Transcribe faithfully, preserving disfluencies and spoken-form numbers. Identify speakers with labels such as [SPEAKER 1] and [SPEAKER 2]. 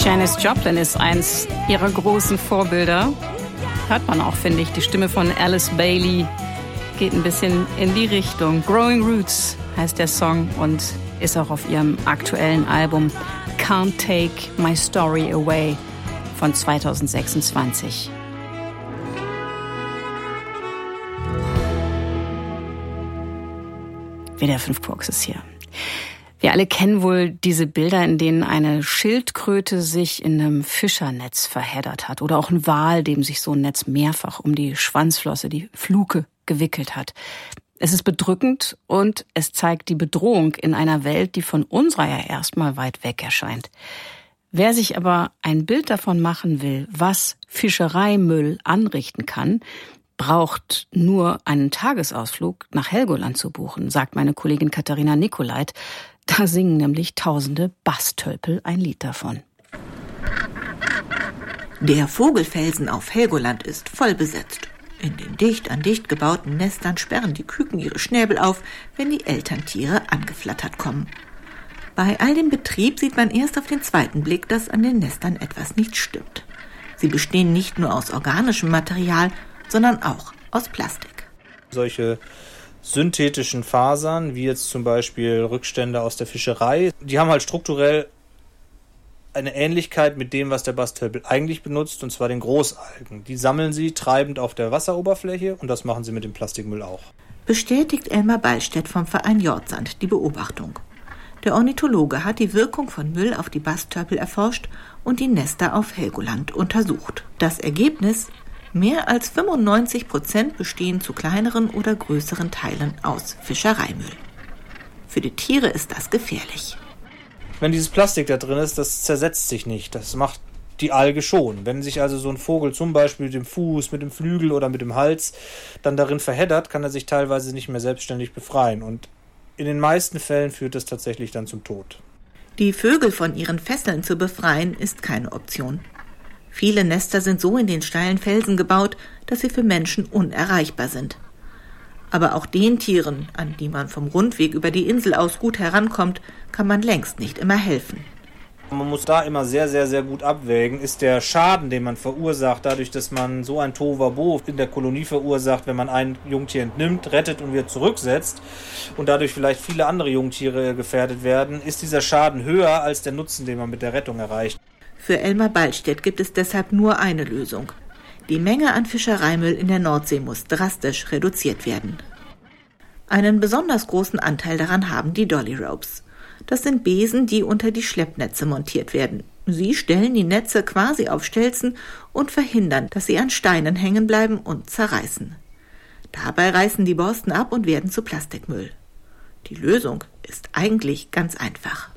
[SPEAKER 1] Janis Joplin ist eins ihrer großen Vorbilder. Hört man auch, finde ich. Die Stimme von Alice Bailey geht ein bisschen in die Richtung. Growing Roots heißt der Song und ist auch auf ihrem aktuellen Album Can't Take My Story Away von zweitausendsechsundzwanzig. W D R fünf Purks ist hier. Wir alle kennen wohl diese Bilder, in denen eine Schildkröte sich in einem Fischernetz verheddert hat oder auch ein Wal, dem sich so ein Netz mehrfach um die Schwanzflosse, die Fluke, gewickelt hat. Es ist bedrückend und es zeigt die Bedrohung in einer Welt, die von unserer ja erstmal weit weg erscheint. Wer sich aber ein Bild davon machen will, was Fischereimüll anrichten kann, braucht nur einen Tagesausflug nach Helgoland zu buchen, sagt meine Kollegin Katharina Nicolait. Da singen nämlich tausende Bastölpel ein Lied davon.
[SPEAKER 2] Der Vogelfelsen auf Helgoland ist voll besetzt. In den dicht an dicht gebauten Nestern sperren die Küken ihre Schnäbel auf, wenn die Elterntiere angeflattert kommen. Bei all dem Betrieb sieht man erst auf den zweiten Blick, dass an den Nestern etwas nicht stimmt. Sie bestehen nicht nur aus organischem Material, sondern auch aus Plastik.
[SPEAKER 3] Solche synthetischen Fasern, wie jetzt zum Beispiel Rückstände aus der Fischerei, die haben halt strukturell eine Ähnlichkeit mit dem, was der Bastölpel eigentlich benutzt, und zwar den Großalgen. Die sammeln sie treibend auf der Wasseroberfläche und das machen sie mit dem Plastikmüll auch.
[SPEAKER 2] Bestätigt Elmar Ballstedt vom Verein Jordsand die Beobachtung. Der Ornithologe hat die Wirkung von Müll auf die Bastölpel erforscht und die Nester auf Helgoland untersucht. Das Ergebnis: mehr als fünfundneunzig Prozent bestehen zu kleineren oder größeren Teilen aus Fischereimüll. Für die Tiere ist das gefährlich.
[SPEAKER 3] Wenn dieses Plastik da drin ist, das zersetzt sich nicht. Das macht die Alge schon. Wenn sich also so ein Vogel zum Beispiel mit dem Fuß, mit dem Flügel oder mit dem Hals dann darin verheddert, kann er sich teilweise nicht mehr selbstständig befreien. Und in den meisten Fällen führt es tatsächlich dann zum Tod.
[SPEAKER 2] Die Vögel von ihren Fesseln zu befreien, ist keine Option. Viele Nester sind so in den steilen Felsen gebaut, dass sie für Menschen unerreichbar sind. Aber auch den Tieren, an die man vom Rundweg über die Insel aus gut herankommt, kann man längst nicht immer helfen.
[SPEAKER 3] Man muss da immer sehr, sehr, sehr gut abwägen. Ist der Schaden, den man verursacht, dadurch, dass man so ein Tohuwabohu in der Kolonie verursacht, wenn man ein Jungtier entnimmt, rettet und wieder zurücksetzt und dadurch vielleicht viele andere Jungtiere gefährdet werden, ist dieser Schaden höher als der Nutzen, den man mit der Rettung erreicht.
[SPEAKER 2] Für Elmar Ballstedt gibt es deshalb nur eine Lösung. Die Menge an Fischereimüll in der Nordsee muss drastisch reduziert werden. Einen besonders großen Anteil daran haben die Dolly Ropes. Das sind Besen, die unter die Schleppnetze montiert werden. Sie stellen die Netze quasi auf Stelzen und verhindern, dass sie an Steinen hängen bleiben und zerreißen. Dabei reißen die Borsten ab und werden zu Plastikmüll. Die Lösung ist eigentlich ganz einfach.